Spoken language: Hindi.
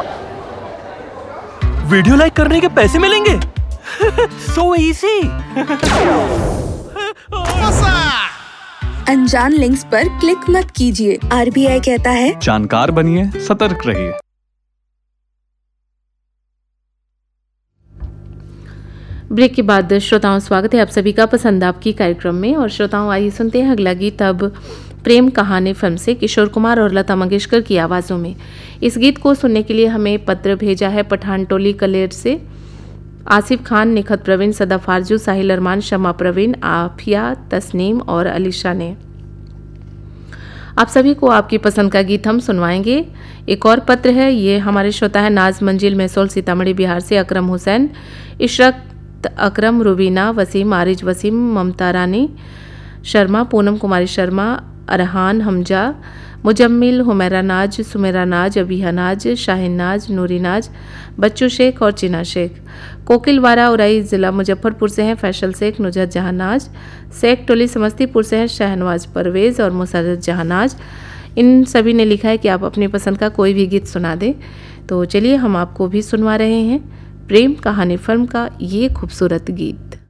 वीडियो लाइक करने के पैसे मिलेंगे? So easy. अनजान लिंक्स पर क्लिक मत कीजिए। RBI कहता है जानकार बनिए, सतर्क रहिए। ब्रेक के बाद श्रोताओं स्वागत है आप सभी का पसंद आपकी कार्यक्रम में। और श्रोताओं आइए सुनते हैं अगला गीत अब प्रेम कहानी फिल्म से किशोर कुमार और लता मंगेशकर की आवाज़ों में। इस गीत को सुनने के लिए हमें पत्र भेजा है पठान टोली कलेर से आसिफ खान, निखत प्रवीण, सदफ आरजू, साहिल अरमान, शमा प्रवीण, आफिया, तस्नीम और अलीशा ने। आप सभी को आपकी पसंद का गीत हम सुनवाएंगे। एक और पत्र है, ये हमारे श्रोता है नाज मंजिल महसौल सीतामढ़ी बिहार से अकरम हुसैन, इशरत अकरम, रुबीना, वसीम, आरिज वसीम, ममता रानी शर्मा, पूनम कुमारी शर्मा, अरहान हमजा, मुजम्मिल, हुमैरा नाज, सुमेरा नाज, अबीहा नाज, शाहिन नाज, नूरी नाज, बच्चू शेख और चिना शेख। कोकिलवारा उराई ज़िला मुजफ्फरपुर से हैं फैसल शेख, नुजहत जहां नाज। शेख टोली समस्तीपुर से हैं शहनवाज परवेज़ और मुसरत जहां नाज। इन सभी ने लिखा है कि आप अपनी पसंद का कोई भी गीत सुना दें। तो चलिए हम आपको भी सुनवा रहे हैं प्रेम कहानी फिल्म का ये खूबसूरत गीत।